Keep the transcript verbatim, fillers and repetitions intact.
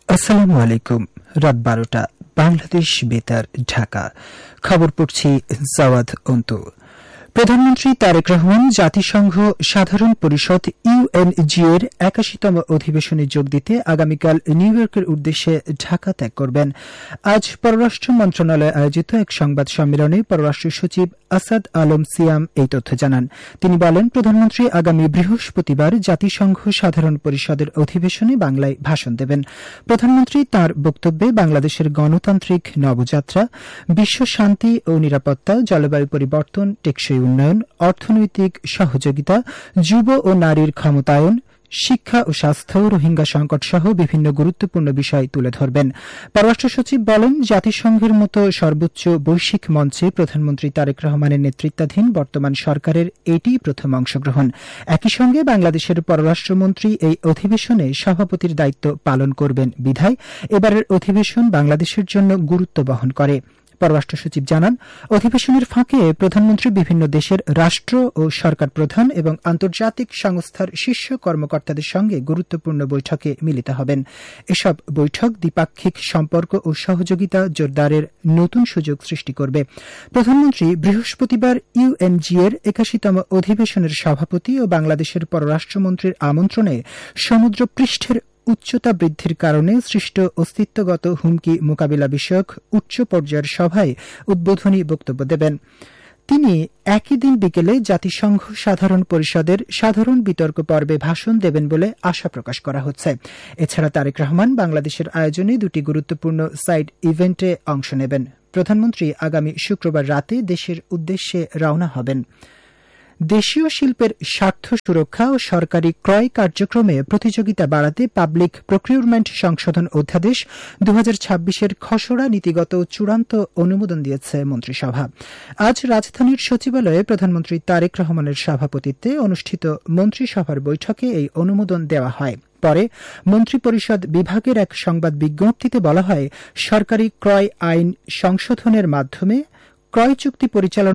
আসসালামু আলাইকুম। রাত বারোটা বাংলাদেশ বেতার ঢাকা। খবর পড়ছি জাওয়াদ অন্তু। প্রধানমন্ত্রী তারেক রহমান জাতিসংঘ সাধারণ পরিষদ ইউএনজি এর একাশিতম অধিবেশনে যোগ দিতে আগামীকাল নিউ ইয়র্কের উদ্দেশ্যে ঢাকা ত্যাগ করবেন। আজ পররাষ্ট্র মন্ত্রণালয় আয়োজিত এক সংবাদ সম্মেলনে পররাষ্ট্র সচিব আসাদ আলম সিয়াম এই তথ্য জানান। তিনি বলেন, প্রধানমন্ত্রী আগামী বৃহস্পতিবার জাতিসংঘ সাধারণ পরিষদের অধিবেশনে বাংলায় ভাষণ দেবেন। প্রধানমন্ত্রী তাঁর বক্তব্যে বাংলাদেশের গণতান্ত্রিক নবযাত্রা, বিশ্ব শান্তি ও নিরাপত্তা, জলবায়ু পরিবর্তন, টেকসই উন্নয়ন, অর্থনৈতিক সহযোগিতা, যুব ও নারীর ক্ষমতায়ন, শিক্ষা ও স্বাস্থ্য, রোহিঙ্গা সংকট সহ বিভিন্ন গুরুত্বপূর্ণ বিষয় তুলে ধরবেন। পররাষ্ট্র সচিব বলেন, জাতিসংঘের মতো সর্বোচ্চ বৈশ্বিক মঞ্চে প্রধানমন্ত্রী তারেক রহমানের নেতৃত্বাধীন বর্তমান সরকারের এটিই প্রথম অংশগ্রহণ। একই সঙ্গে বাংলাদেশের পররাষ্ট্রমন্ত্রী এই অধিবেশনে সভাপতির দায়িত্ব পালন করবেন বিধায় এবারের অধিবেশন বাংলাদেশের জন্য গুরুত্ব বহন করে। পররাষ্ট্র সচিব জানান, অধিবেশনের ফাঁকে প্রধানমন্ত্রী বিভিন্ন দেশের রাষ্ট্র ও সরকার প্রধান এবং আন্তর্জাতিক সংস্থার শীর্ষ কর্মকর্তাদের সঙ্গে গুরুত্বপূর্ণ বৈঠকে মিলিত হবেন। এসব বৈঠক দ্বিপাক্ষিক সম্পর্ক ও সহযোগিতা জোরদারের নতুন সুযোগ সৃষ্টি করবে। প্রধানমন্ত্রী বৃহস্পতিবার ইউএনজি এর একাশিতম অধিবেশনের সভাপতি ও বাংলাদেশের পররাষ্ট্রমন্ত্রীর আমন্ত্রণে সমুদ্র পৃষ্ঠের উচ্চতা বৃদ্ধির কারণে সৃষ্ট অস্তিত্বগত হুমকি মোকাবিলা বিষয়ক উচ্চ পর্যায়ের সভায় উদ্বোধনী বক্তব্য দেবেন। তিনি একই দিন বিকেলে জাতিসংঘ সাধারণ পরিষদের সাধারণ বিতর্ক পর্বে ভাষণ দেবেন বলে আশা প্রকাশ করা হচ্ছে। এছাড়া তারেক রহমান বাংলাদেশের আয়োজনে দুটি গুরুত্বপূর্ণ সাইড ইভেন্টে অংশ নেবেন। প্রধানমন্ত্রী আগামী শুক্রবার রাতে দেশের উদ্দেশ্যে রওনা হবেন। দেশীয় শিল্পের স্বার্থ সুরক্ষা ও সরকারি ক্রয় কার্যক্রমে প্রতিযোগিতা বাড়াতে পাবলিক প্রকিউরমেন্ট সংশোধন অধ্যাদেশ দু হাজার ছাব্বিশের খসড়া নীতিগত চূড়ান্ত অনুমোদন দিয়েছে মন্ত্রিসভা। আজ রাজধানীর সচিবালয়ে প্রধানমন্ত্রী তারেক রহমানের সভাপতিত্বে অনুষ্ঠিত মন্ত্রিসভার বৈঠকে এই অনুমোদন দেওয়া হয়। পরে মন্ত্রিপরিষদ বিভাগের এক সংবাদ বিজ্ঞপ্তিতে বলা হয়, সরকারি ক্রয় আইন সংশোধনের মাধ্যমে ক্রয় চুক্তি পরিচালনা